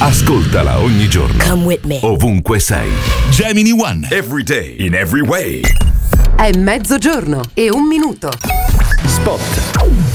Ascoltala ogni giorno. Come with me. Ovunque sei. Gemini One. Every day, in every way. È mezzogiorno e 1 minuto. Spot.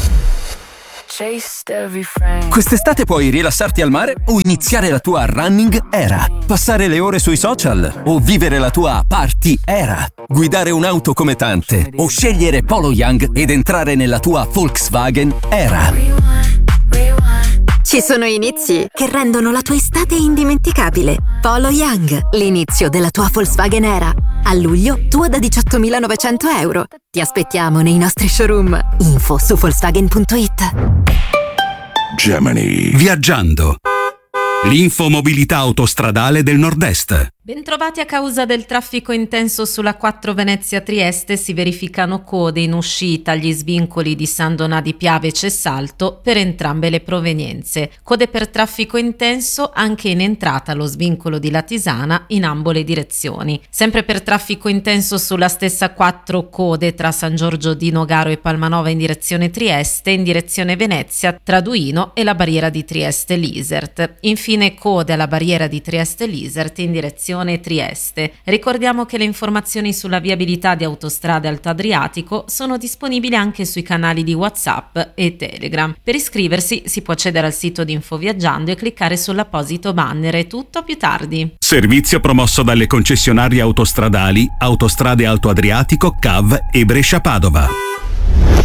Quest'estate puoi rilassarti al mare o iniziare la tua running era, passare le ore sui social o vivere la tua party era, guidare un'auto come tante o scegliere Polo Young ed entrare nella tua Volkswagen era. Ci sono inizi che rendono la tua estate indimenticabile. Polo Young, l'inizio della tua Volkswagen era. A luglio, tua da 18.900 euro. Ti aspettiamo nei nostri showroom. Info su Volkswagen.it. Gemini. Viaggiando. L'infomobilità autostradale del Nord-Est. Bentrovati. A causa del traffico intenso sulla 4 Venezia-Trieste si verificano code in uscita agli svincoli di San Donà di Piave e Cessalto per entrambe le provenienze. Code per traffico intenso anche in entrata allo svincolo di Latisana in ambo le direzioni. Sempre per traffico intenso sulla stessa 4 code tra San Giorgio di Nogaro e Palmanova in direzione Trieste, in direzione Venezia tra Duino e la barriera di Trieste-Lisert. Infine code alla barriera di Trieste-Lisert in direzione Trieste. Ricordiamo che le informazioni sulla viabilità di Autostrade Alto Adriatico sono disponibili anche sui canali di WhatsApp e Telegram. Per iscriversi si può accedere al sito di Infoviaggiando e cliccare sull'apposito banner. È tutto, a più tardi. Servizio promosso dalle concessionarie autostradali Autostrade Alto Adriatico, CAV e Brescia Padova.